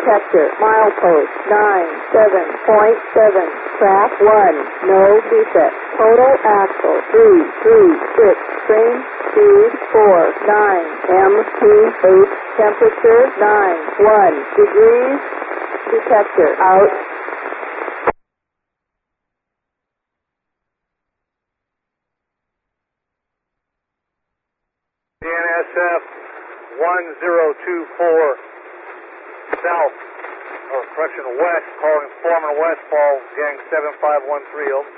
detector. Milepost 97.7. Track 1. No defect. Total axle 336. Train speed 49. MPH temperature 91 degrees. Detector out. NSF 1024 south, or correction west, calling Foreman Westfall, gang 7513 over.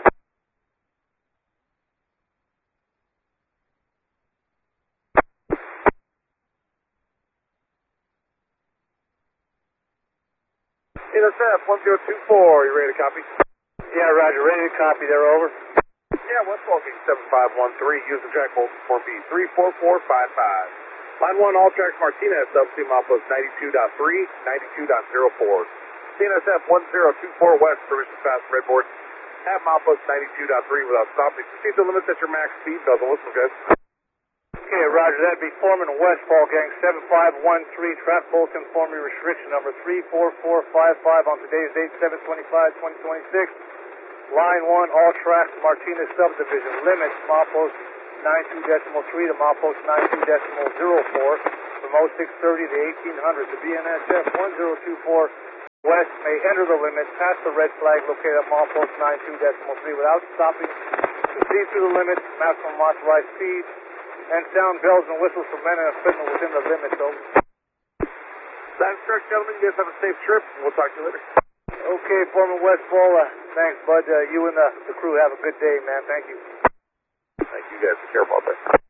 NSF 1024, you ready to copy? Yeah, roger, ready to copy there, over. Yeah, Westfall gang 7513, use the track hold for B 34455. Line 1, all tracks Martinez, subsea milepost 92.3, 92.04. CNSF 1024 west, permission fast redboard. Half milepost 92.3 without stopping. Proceed to limits at your max speed, doesn't listen good. Okay, roger, that'd be Foreman Westfall, gang 7513, traffic bulletin forming restriction number 34455 on today's date, 7/25/2026. Line 1, all tracks Martinez subdivision, limits milepost 92.3 to milepost 92.04 from 0630 to 1800. The BNSF 1024 west may enter the limit past the red flag located at milepost 92.3 without stopping. Proceed through the limit, maximum authorized speed, and sound bells and whistles for men and equipment within the limit. That's correct, gentlemen. You guys have a safe trip, and we'll talk to you later. Okay, Foreman Westfall, thanks, bud. You and the crew have a good day, man. Thank you. Thank you guys. Be careful out there.